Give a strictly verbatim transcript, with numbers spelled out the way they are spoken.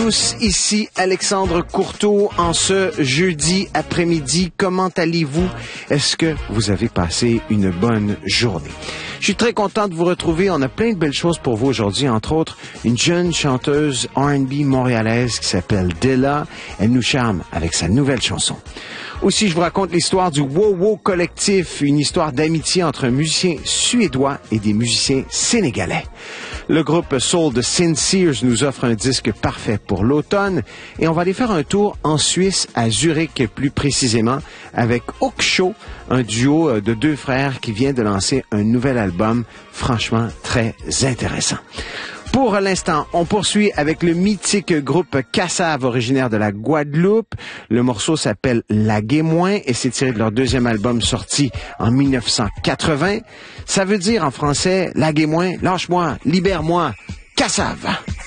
tous, ici Alexandre Courteau en ce jeudi après-midi. Comment allez-vous? Est-ce que vous avez passé une bonne journée? Je suis très content de vous retrouver. On a plein de belles choses pour vous aujourd'hui, entre autres une jeune chanteuse R and B montréalaise qui s'appelle Della. Elle nous charme avec sa nouvelle chanson. Aussi, je vous raconte l'histoire du Wow Wow Collectif, une histoire d'amitié entre un musicien suédois et des musiciens sénégalais. Le groupe soul de Sincere nous offre un disque parfait pour l'automne et on va aller faire un tour en Suisse, à Zurich plus précisément, avec Oksho, un duo de deux frères qui vient de lancer un nouvel album franchement très intéressant. Pour l'instant, on poursuit avec le mythique groupe Kassav, originaire de la Guadeloupe. Le morceau s'appelle La Guémoin et c'est tiré de leur deuxième album sorti en mille neuf cent quatre-vingts. Ça veut dire en français, La Guémoin, lâche-moi, libère-moi, Kassav.